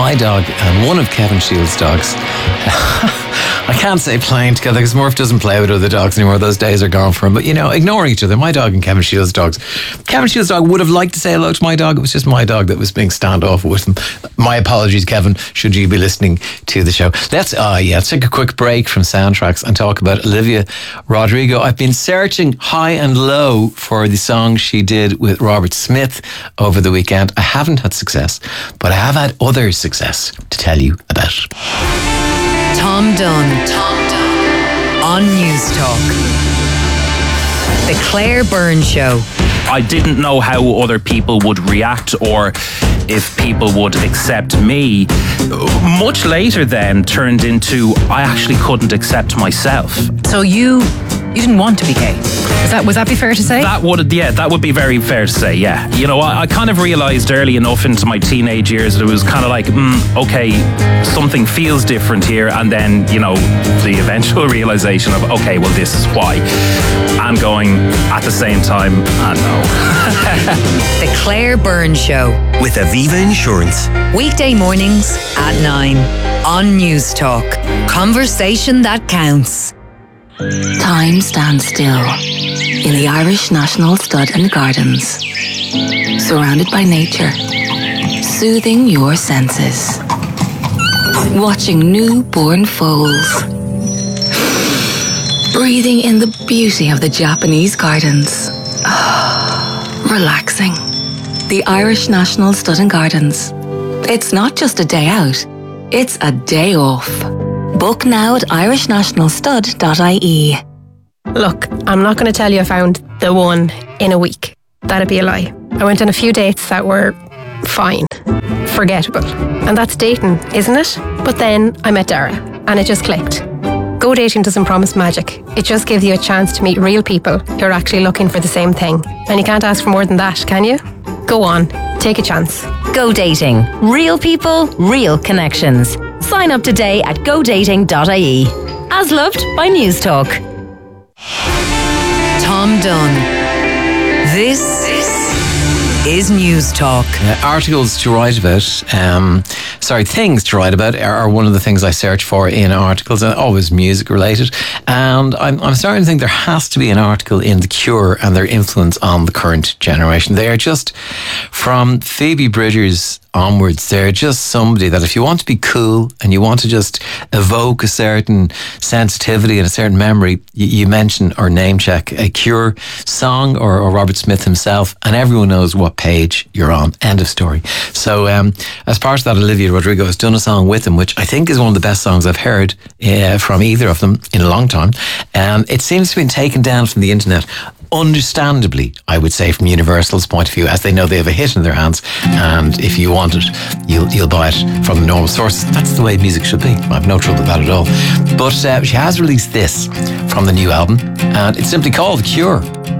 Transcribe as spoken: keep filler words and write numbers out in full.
my dog and one of Kevin Shields' dogs. I can't say playing together because Murph doesn't play with other dogs anymore. Those days are gone for him. But, you know, ignoring each other. My dog and Kevin Shields' dogs. Kevin Shields' dog would have liked to say hello to my dog. It was just my dog that was being standoff with him. My apologies, Kevin, should you be listening to the show. Let's, uh, yeah, let's take a quick break from soundtracks and talk about Olivia Rodrigo. I've been searching high and low for the song she did with Robert Smith over the weekend. I haven't had success, but I have had other success to tell you about. Tom Dunn. Tom Dunn. On News Talk. The Claire Byrne Show. I didn't know how other people would react or if people would accept me. Much later then turned into I actually couldn't accept myself. So you you didn't want to be gay? Is that, would that be fair to say? That would, yeah, that would be very fair to say, yeah. You know, I, I kind of realised early enough into my teenage years that it was kind of like, mm, okay, something feels different here, and then, you know, the eventual realisation of, okay, well, this is why. And going, at the same time, I know. The Claire Byrne Show. With Aviva Insurance. Weekday mornings at nine on News Talk. Conversation that counts. Time stands still in the Irish National Stud and Gardens, surrounded by nature, soothing your senses, watching newborn foals, breathing in the beauty of the Japanese gardens, relaxing. The Irish National Stud and Gardens. It's not just a day out, it's a day off. Book now at irish national stud dot I E. Look, I'm not going to tell you I found the one in a week. That'd be a lie. I went on a few dates that were fine, forgettable. And that's dating, isn't it? But then I met Dara and it just clicked. Go Dating doesn't promise magic. It just gives you a chance to meet real people who are actually looking for the same thing. And you can't ask for more than that, can you? Go on, take a chance. Go Dating. Real people, real connections. Sign up today at go dating dot I E. As loved by News Talk. Tom Dunn. This is News Talk. Uh, articles to write about, um, sorry, things to write about are, are one of the things I search for in articles, and always music related. And I'm, I'm starting to think there has to be an article in The Cure and their influence on the current generation. They are just, from Phoebe Bridgers onwards, they're just somebody that if you want to be cool and you want to just evoke a certain sensitivity and a certain memory, you, you mention or name check a Cure song or, or Robert Smith himself, and everyone knows what page you're on. End of story. So um, as part of that, Olivia Rodrigo has done a song with him, which I think is one of the best songs I've heard uh, from either of them in a long time. And it seems to have been taken down from the internet, understandably, I would say, from Universal's point of view, as they know they have a hit in their hands, and if you want it, you'll you'll buy it from the normal sources. That's the way music should be. I have no trouble with that at all. But uh, she has released this from the new album, and it's simply called Cure.